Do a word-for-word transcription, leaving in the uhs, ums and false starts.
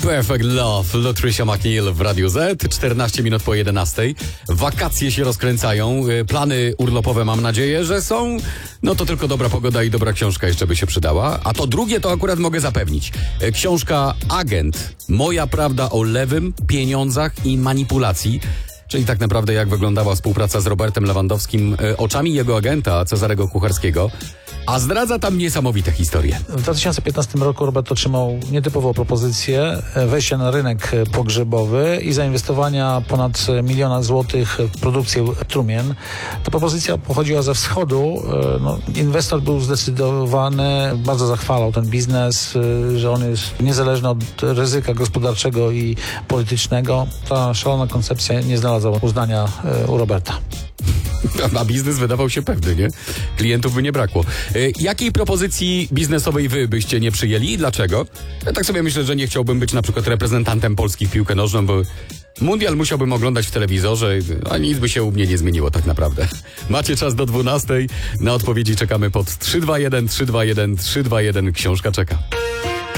Perfect Love, Latricia McNeil w Radiu Z, czternaście minut po jedenastej. Wakacje się rozkręcają, plany urlopowe mam nadzieję, że są. No to tylko dobra pogoda i dobra książka jeszcze by się przydała. A to drugie to akurat mogę zapewnić. Książka Agent. Moja prawda o lewym, pieniądzach i manipulacji. Czyli tak naprawdę jak wyglądała współpraca z Robertem Lewandowskim e, oczami jego agenta Cezarego Kucharskiego. A zdradza tam niesamowite historie. W dwa tysiące piętnastym roku Robert otrzymał nietypową propozycję wejścia na rynek pogrzebowy i zainwestowania ponad miliona złotych w produkcję trumien. Ta propozycja pochodziła ze wschodu. No, inwestor był zdecydowany, bardzo zachwalał ten biznes, że on jest niezależny od ryzyka gospodarczego i politycznego. Ta szalona koncepcja nie znalazła uznania u Roberta. A biznes wydawał się pewny, nie? Klientów by nie brakło. Y, jakiej propozycji biznesowej wy byście nie przyjęli i dlaczego? Ja tak sobie myślę, że nie chciałbym być na przykład reprezentantem Polski w piłkę nożną, bo mundial musiałbym oglądać w telewizorze, a nic by się u mnie nie zmieniło tak naprawdę. Macie czas do dwunastej. Na odpowiedzi czekamy pod trzy dwa jeden, trzy dwa jeden, trzy dwa jeden. Książka czeka.